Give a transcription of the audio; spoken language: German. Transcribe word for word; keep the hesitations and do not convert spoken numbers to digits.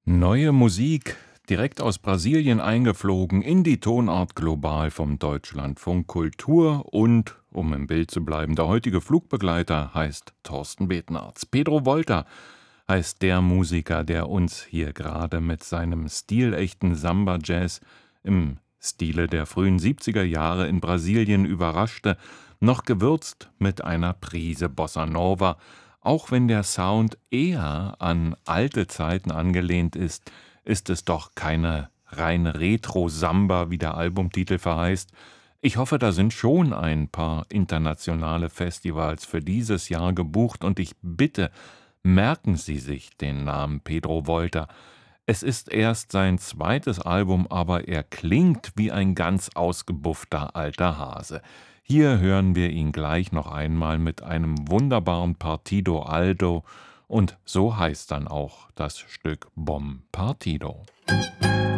Neue Musik, direkt aus Brasilien eingeflogen in die Tonart Global vom Deutschlandfunk Kultur und, um im Bild zu bleiben, der heutige Flugbegleiter heißt Thorsten Betnarz. Pedro Volta heißt der Musiker, der uns hier gerade mit seinem stilechten Samba-Jazz im Stile der frühen siebziger Jahre in Brasilien überraschte, noch gewürzt mit einer Prise Bossa Nova. Auch wenn der Sound eher an alte Zeiten angelehnt ist, ist es doch keine rein Retro-Samba, wie der Albumtitel verheißt. Ich hoffe, da sind schon ein paar internationale Festivals für dieses Jahr gebucht und ich bitte, merken Sie sich den Namen Pedro Volta. Es ist erst sein zweites Album, aber er klingt wie ein ganz ausgebuffter alter Hase. Hier hören wir ihn gleich noch einmal mit einem wunderbaren Partido Aldo und so heißt dann auch das Stück Bom Partido.